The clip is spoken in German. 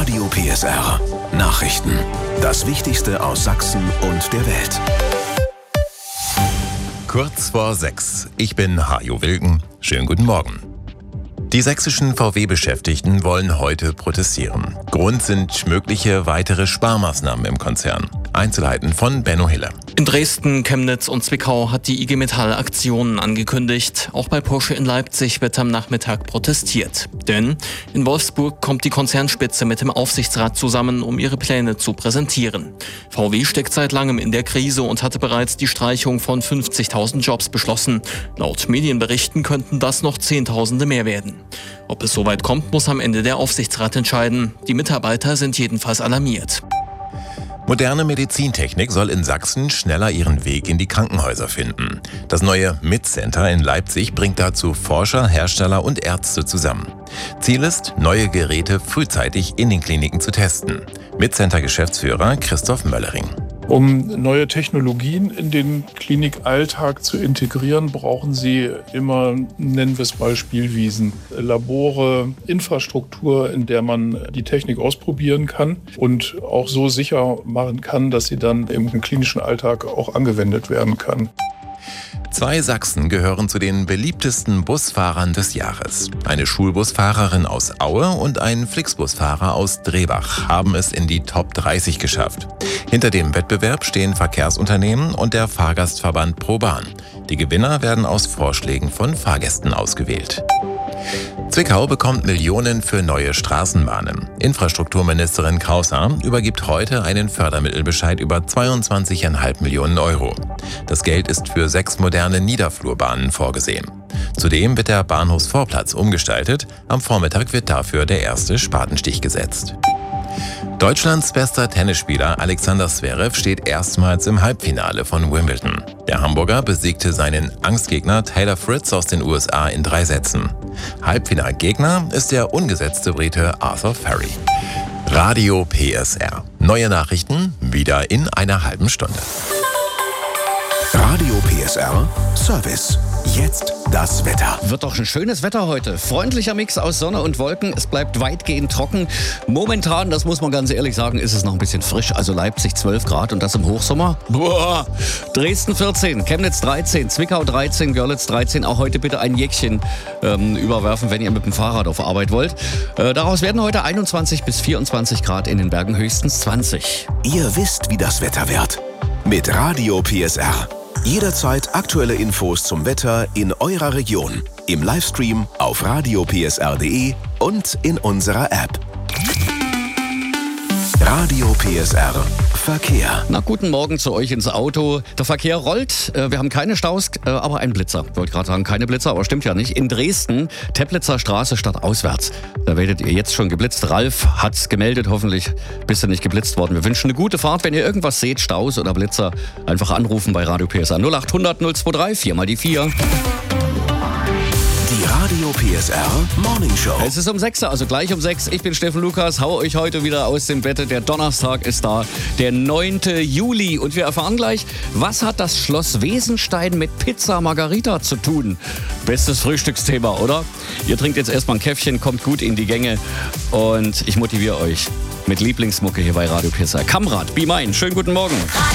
Radio PSR. Nachrichten. Das Wichtigste aus Sachsen und der Welt. Kurz vor 6. Ich bin Hajo Wilken. Schönen guten Morgen. Die sächsischen VW-Beschäftigten wollen heute protestieren. Grund sind mögliche weitere Sparmaßnahmen im Konzern. Einzelheiten von Benno Hille. In Dresden, Chemnitz und Zwickau hat die IG Metall Aktionen angekündigt. Auch bei Porsche in Leipzig wird am Nachmittag protestiert. Denn in Wolfsburg kommt die Konzernspitze mit dem Aufsichtsrat zusammen, um ihre Pläne zu präsentieren. VW steckt seit langem in der Krise und hatte bereits die Streichung von 50.000 Jobs beschlossen. Laut Medienberichten könnten das noch Zehntausende mehr werden. Ob es soweit kommt, muss am Ende der Aufsichtsrat entscheiden. Die Mitarbeiter sind jedenfalls alarmiert. Moderne Medizintechnik soll in Sachsen schneller ihren Weg in die Krankenhäuser finden. Das neue MIT-Center in Leipzig bringt dazu Forscher, Hersteller und Ärzte zusammen. Ziel ist, neue Geräte frühzeitig in den Kliniken zu testen. MIT-Center-Geschäftsführer Christoph Möllering. Um neue Technologien in den Klinikalltag zu integrieren, brauchen Sie immer, nennen wir es mal, Spielwiesen, Labore, Infrastruktur, in der man die Technik ausprobieren kann und auch so sicher machen kann, dass sie dann im klinischen Alltag auch angewendet werden kann. 2 Sachsen gehören zu den beliebtesten Busfahrern des Jahres. Eine Schulbusfahrerin aus Aue und ein Flixbusfahrer aus Drehbach haben es in die Top 30 geschafft. Hinter dem Wettbewerb stehen Verkehrsunternehmen und der Fahrgastverband ProBahn. Die Gewinner werden aus Vorschlägen von Fahrgästen ausgewählt. Zwickau bekommt Millionen für neue Straßenbahnen. Infrastrukturministerin Kraushaar übergibt heute einen Fördermittelbescheid über 22,5 Millionen Euro. Das Geld ist für 6 moderne Niederflurbahnen vorgesehen. Zudem wird der Bahnhofsvorplatz umgestaltet. Am Vormittag wird dafür der erste Spatenstich gesetzt. Deutschlands bester Tennisspieler Alexander Zverev steht erstmals im Halbfinale von Wimbledon. Der Hamburger besiegte seinen Angstgegner Taylor Fritz aus den USA in 3 Sätzen. Halbfinalgegner ist der ungesetzte Brite Arthur Ferry. Radio PSR. Neue Nachrichten wieder in einer halben Stunde. Radio PSR Service. Jetzt das Wetter. Wird doch ein schönes Wetter heute. Freundlicher Mix aus Sonne und Wolken. Es bleibt weitgehend trocken. Momentan, das muss man ganz ehrlich sagen, ist es noch ein bisschen frisch. Also Leipzig 12 Grad und das im Hochsommer. Boah. Dresden 14, Chemnitz 13, Zwickau 13, Görlitz 13. Auch heute bitte ein Jäckchen überwerfen, wenn ihr mit dem Fahrrad auf Arbeit wollt. Daraus werden heute 21 bis 24 Grad, in den Bergen höchstens 20. Ihr wisst, wie das Wetter wird. Mit Radio PSR. Jederzeit aktuelle Infos zum Wetter in eurer Region. Im Livestream auf radiopsr.de und in unserer App. Radio PSR Verkehr. Na, guten Morgen zu euch ins Auto. Der Verkehr rollt. Wir haben keine Staus, aber einen Blitzer. Ich wollte gerade sagen, keine Blitzer, aber stimmt ja nicht. In Dresden, Teplitzer Straße stadtauswärts. Da werdet ihr jetzt schon geblitzt. Ralf hat's gemeldet. Hoffentlich bist du nicht geblitzt worden. Wir wünschen eine gute Fahrt. Wenn ihr irgendwas seht, Staus oder Blitzer, einfach anrufen bei Radio PSR 0800 023 4 mal die 4. Die Radio PSR Morning Show. Es ist um 6, also gleich um 6. Ich bin Steffen Lukas, hau euch heute wieder aus dem Bett. Der Donnerstag ist da, der 9. Juli. Und wir erfahren gleich, was hat das Schloss Wesenstein mit Pizza Margherita zu tun? Bestes Frühstücksthema, oder? Ihr trinkt jetzt erstmal ein Käffchen, kommt gut in die Gänge. Und ich motiviere euch mit Lieblingsmucke hier bei Radio PSR. Kamrat, Be Mine, schönen guten Morgen.